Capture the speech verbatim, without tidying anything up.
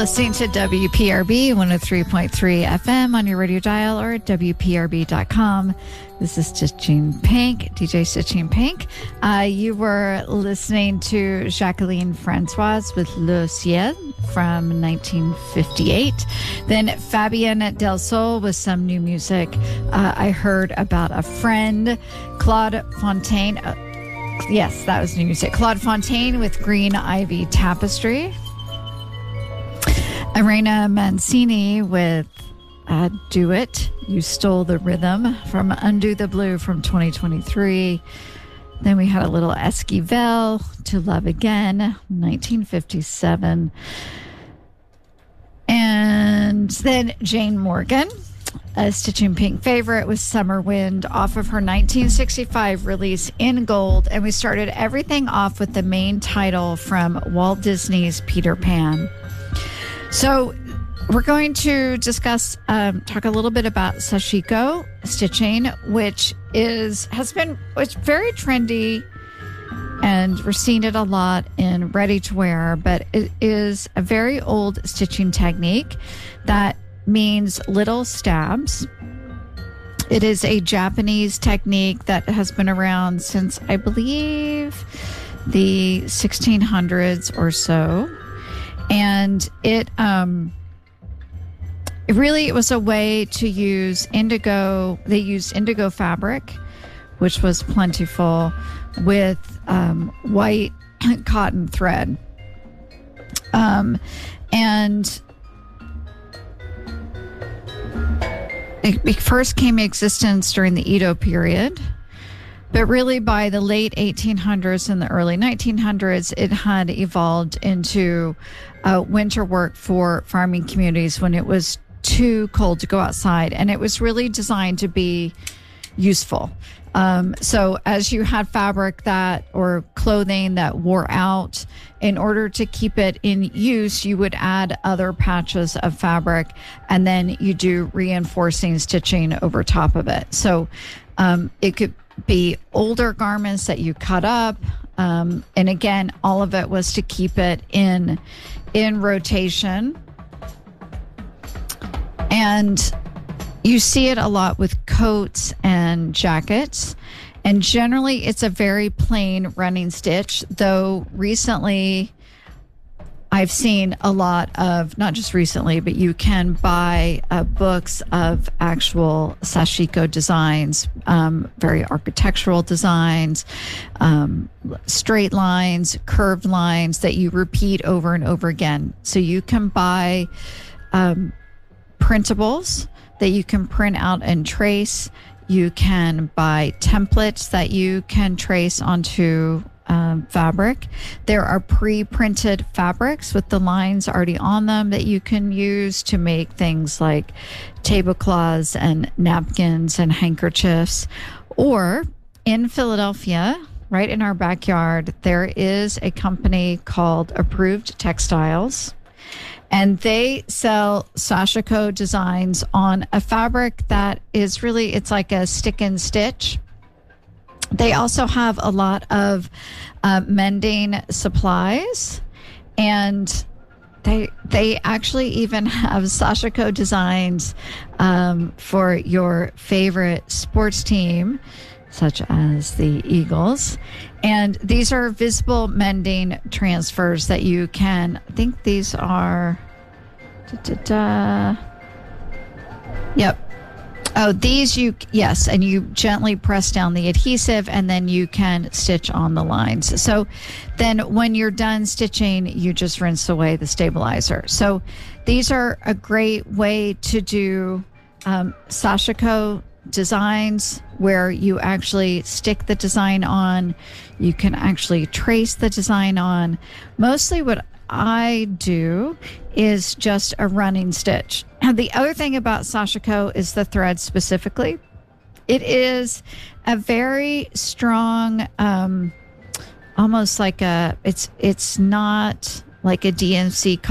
listening to W P R B one oh three point three F M on your radio dial or at W P R B dot com. This is Stitching Pink, D J Stitching Pink. Uh, you were listening to Jacqueline Francoise with Le Ciel from nineteen fifty-eight. Then Fabienne Del Sol with some new music. Uh, I heard about a friend, Claude Fontaine. Uh, yes, that was new music. Claude Fontaine with Green Ivy Tapestry. Irena Mancini with uh, Do It. You Stole the Rhythm from Undo the Blue from twenty twenty-three. Then we had a little Esquivel, To Love Again, nineteen fifty-seven. And then Jane Morgan, a Stitching Pink favorite, with Summer Wind off of her nineteen sixty-five release In Gold. And we started everything off with the main title from Walt Disney's Peter Pan. So we're going to discuss, um, talk a little bit about sashiko stitching, which is has been it's very trendy, and we're seeing it a lot in ready to wear. But it is a very old stitching technique that means little stabs. It is a Japanese technique that has been around since, I believe, the sixteen hundreds or so. And it, um, it really, it was a way to use indigo. They used indigo fabric, which was plentiful, with um, white cotton thread. Um, and it, it first came into existence during the Edo period. But really, by the late eighteen hundreds and the early nineteen hundreds, it had evolved into uh, winter work for farming communities when it was too cold to go outside. And it was really designed to be useful. Um, so as you had fabric that or clothing that wore out, in order to keep it in use, you would add other patches of fabric, and then you do reinforcing stitching over top of it. So um, it could be older garments that you cut up, um, and again, all of it was to keep it in in rotation. And you see it a lot with coats and jackets, and generally it's a very plain running stitch, though recently I've seen a lot of, not just recently, but you can buy uh, books of actual sashiko designs, um, very architectural designs, um, straight lines, curved lines that you repeat over and over again. So you can buy um, printables that you can print out and trace. You can buy templates that you can trace onto Um, fabric. There are pre-printed fabrics with the lines already on them that you can use to make things like tablecloths and napkins and handkerchiefs. Or in Philadelphia, right in our backyard, there is a company called Approved Textiles, and they sell sashiko designs on a fabric that is really, it's like a stick and stitch. They also have a lot of uh, mending supplies, and they they actually even have sashiko designs um, for your favorite sports team, such as the Eagles. And these are visible mending transfers that you can, I think these are, da, da, da. Yep. Oh, these you, yes, and you gently press down the adhesive, and then you can stitch on the lines. So then when you're done stitching, you just rinse away the stabilizer. So these are a great way to do um, sashiko designs, where you actually stick the design on. You can actually trace the design on. Mostly what I do is just a running stitch. And the other thing about sashiko is the thread specifically. It is a very strong, um, almost like a, it's, it's not like a D M C